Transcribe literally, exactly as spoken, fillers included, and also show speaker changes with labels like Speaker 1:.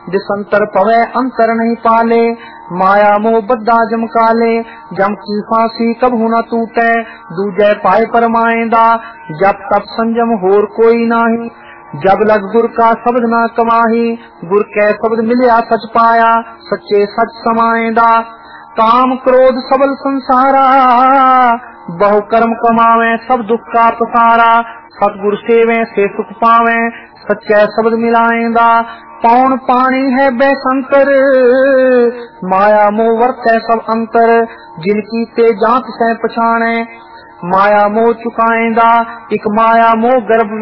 Speaker 1: दिसंतर पवै अंतर नहीं पाले, माया मोह बद्दा जम काले, जम की फांसी कबहू न टूटे, दूजे पाए परमाएंदा, जब तब संजम होर कोई नाही, जब लग गुर का शब्द ना कमाही, गुर कै शब्द मिलया सच पाया, सच्चे सच समाएंदा, काम क्रोध सबल संसारा, बहु कर्म कमावे सब दुख का पसारा, सतगुर सेवे से सुख पावे, सच्चे शब्द मिलाएंदा, पौन पानी है बेसंकर, माया मोह वर्त है सब अंतर, जिनकी ते जात से पछाणे, माया मोह चुकाएंदा, एक माया मोह गर्भ